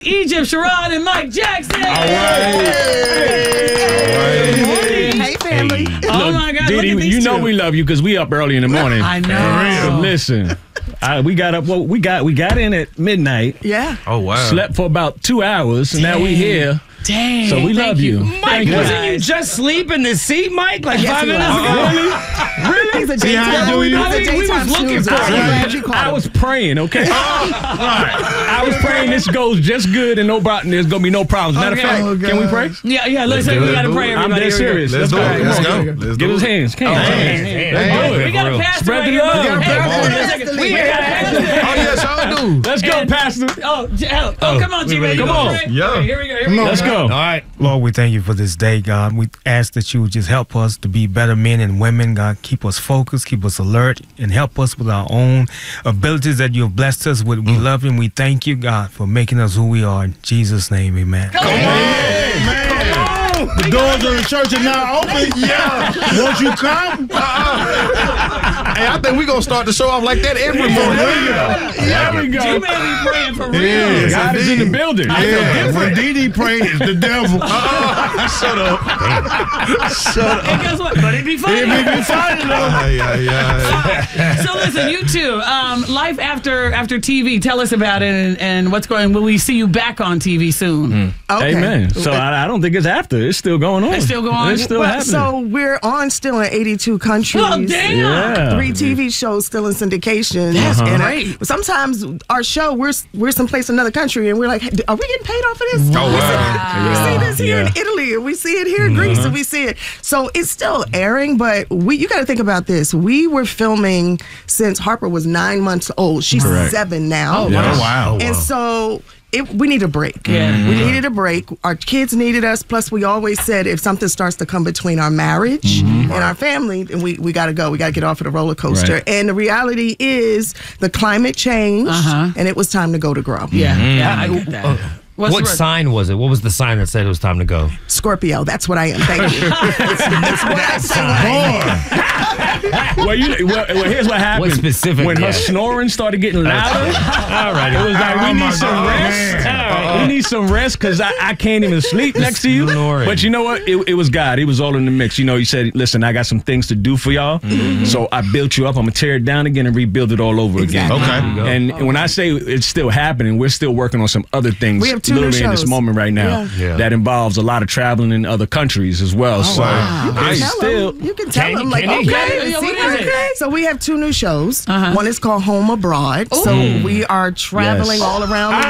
Egypt, Sherrod, and Mike Jackson. All right. Good morning. Hey, family. Hey. Oh, my God. Didi, look at these you know two. we love you because we up early in the morning. I know. Listen, we got up. Well, we got in at midnight. Yeah. Oh, wow. Slept for about 2 hours, and now we here. Dang. So we love you. Mike, Thank you. wasn't you just sleep in the seat, Mike? Like 5 minutes ago? Really? He's a See how I do you? We was looking for I'm you. glad you called I him. was praying, okay? I was praying this goes just good and there's going to be no problems. Matter of fact, can we pray? Yeah, listen, we got to pray, I'm everybody. dead serious. Let's go. Let's go. Let's Give do us it. hands. Come on. Hands. Let's do it. We got a pastor Spread right the here. love. Hey, Come hold on. on a second. We got a pastor. Oh, yes, y'all do. Let's go, Pastor. Oh, come on, G-Man. Come on. Yeah. Here we go. Let's go. All right, Lord, we thank you for this day, God. We ask that you would just help us to be better men and women, God. Keep us focused, keep us alert, and help us with our own abilities that you have blessed us with. We love you and we thank you, God, for making us who we are. In Jesus' name, amen. The doors of the church are now open. Yeah. Won't you come? Hey, I think we're going to start the show off like that every morning. There we go. G-Man be praying for real. Yes, God is in the building. Yeah. When Didi prays, it's the devil. Shut up. Shut And up. guess what? But it'd be funny. Be funny, though. So listen, you two, life after TV. Tell us about it and what's going. Will we see you back on TV soon? Okay. Amen. So I don't think it's after. It's still going on. It's still going on? It's still Well, happening. so we're on still in 82 countries. Well, damn. Yeah. 3 TV shows still in syndication. That's and great. Sometimes our show, we're someplace in another country, and we're like, are we getting paid off of this? Oh, wow. We see this here Yeah. in Italy, and we see it here in Greece, and we see it. So it's still airing, but you got to think about this. We were filming since Harper was 9 months old. She's Correct. 7 now. Oh, Yes. wow. And so we need a break. Yeah. We needed a break. Our kids needed us. Plus, we always said if something starts to come between our marriage and our family, then we got to go. We got to get off of the roller coaster. Right. And the reality is the climate changed, and it was time to go to grow. Yeah, I get that. What's What the- sign was it? What was the sign that said it was time to go? Scorpio, that's what I am. Thank you. That's what I say. Well, here's what happened. What specific? When her Yeah. snoring started getting louder, All right. it was like, we Oh, need my some God, rest. man. We need some rest because I can't even sleep next to you. snoring. But you know what? It was God. He was all in the mix. You know, he said, listen, I got some things to do for y'all. So I built you up. I'm going to tear it down again and rebuild it all over again. Exactly. Okay. And when I say it's still happening, we're still working on some other things We have 2 new literally in this shows. moment right now Yeah. that involves a lot of traveling in other countries as well. So You can it's tell still... them. You can tell Can- them, like, can you? okay. Yeah, what see, is it? okay. So we have 2 new shows. One is called Home Abroad. So we are traveling Yes. all around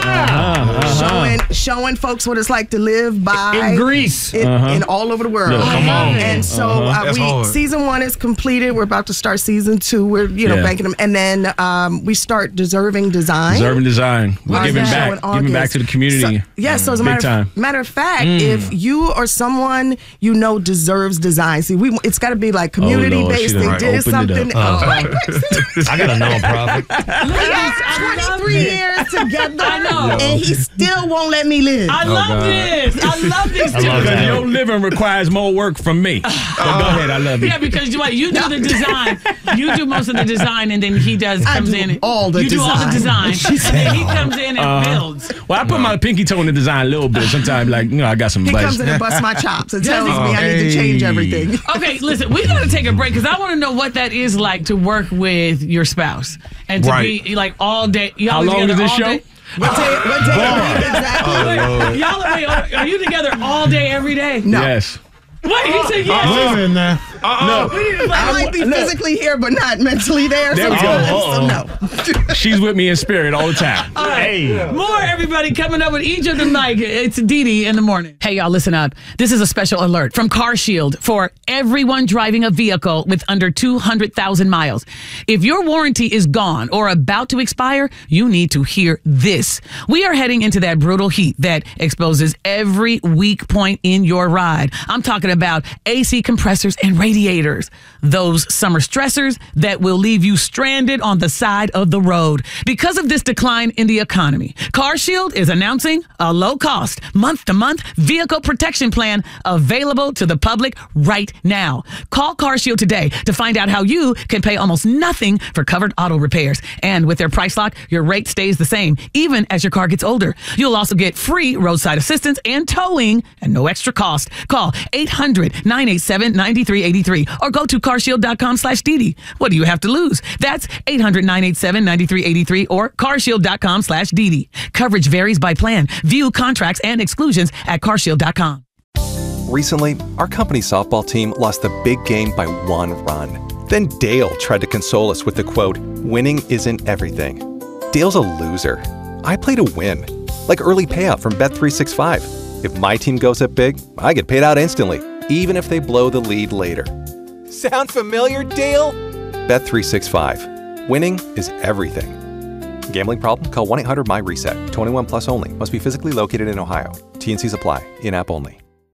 the world, showing folks what it's like to live by In Greece. in all over the world. Look, come on. And so That's hard. season 1 is completed. We're about to start season 2. We're Yeah. banking them, and then we start Deserving Design. Deserving design. We're Our giving show back. in Giving back August. to the community. So as a Big time. matter of fact, if you or someone you know deserves design, see, it's got to be like community Lord, based. she They done did opened it something. up. I got a nonprofit. I love 23 this. years together, I know. and he still won't let me live. I love this. I love this too. love Because that. your living requires more work from me. So go ahead, I love you. Yeah, because you do the design. You do most of the design, and then he comes do in. all the You do all the design. design, and then he comes in and builds. Well, I put my pinky toe in the design a little bit. Sometimes, like, I got some He advice. comes in and busts my chops and tells he? me I need to change everything. Okay, listen, we got to take a break because I want to know what that is like to work with your spouse and to Right. be like all day. Y'all How be long together is this all show? day? What day exactly? Y'all are you together all day every day? No. Yes. What? He said yes. Wait a minute now. I might be look. physically here, but not mentally there. There we go. sometimes, so no. She's with me in spirit all the time. All right. More everybody coming up with Egypt and Mike. It's Didi in the morning. Hey, y'all, listen up. This is a special alert from Car Shield for everyone driving a vehicle with under 200,000 miles. If your warranty is gone or about to expire, you need to hear this. We are heading into that brutal heat that exposes every weak point in your ride. I'm talking talking about AC compressors and radiators. Those summer stressors that will leave you stranded on the side of the road. Because of this decline in the economy, CarShield is announcing a low-cost, month-to-month vehicle protection plan available to the public right now. Call CarShield today to find out how you can pay almost nothing for covered auto repairs. And with their price lock, your rate stays the same, even as your car gets older. You'll also get free roadside assistance and towing and no extra cost. Call 800-987-9383 or go to carshield.com/Didi. What do you have to lose? That's 800-987-9383 or carshield.com/Didi. Coverage varies by plan. View contracts and exclusions at carshield.com. Recently, our company softball team lost the big game by 1 run. Then Dale tried to console us with the quote, "Winning isn't everything." Dale's a loser. I play to win, like early payout from Bet365. If my team goes up big, I get paid out instantly, even if they blow the lead later. Sound familiar, Dale? Bet365. Winning is everything. Gambling problem? Call 1-800-MY-RESET. 21 plus only. Must be physically located in Ohio. T&Cs apply. In-app only.